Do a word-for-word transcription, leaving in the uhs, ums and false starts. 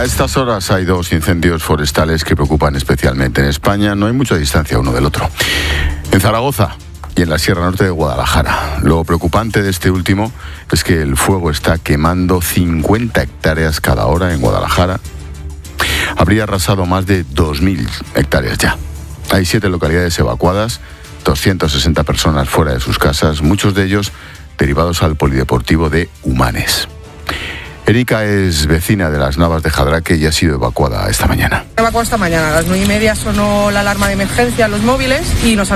A estas horas hay dos incendios forestales que preocupan especialmente en España. No hay mucha distancia uno del otro. En Zaragoza y en la Sierra Norte de Guadalajara. Lo preocupante de este último es que el fuego está quemando cincuenta hectáreas cada hora en Guadalajara. Habría arrasado más de dos mil hectáreas ya. Hay siete localidades evacuadas, doscientas sesenta personas fuera de sus casas, muchos de ellos derivados al polideportivo de Humanes. Erika es vecina de las Navas de Jadraque y ha sido evacuada esta mañana. Evacuada esta mañana, a las nueve y media sonó la alarma de emergencia en los móviles y nos